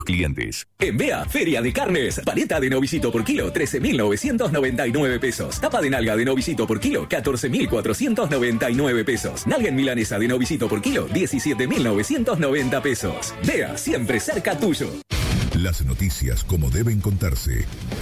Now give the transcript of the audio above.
clientes. En Bea, Feria de Carnes. Paleta de novicito por kilo, 13.999 pesos. Tapa de nalga de novicito por kilo, 14.499 pesos. Nalga en milanesa de novicito por kilo, 17.990 pesos. Bea, siempre cerca tuyo. Las noticias como deben contarse.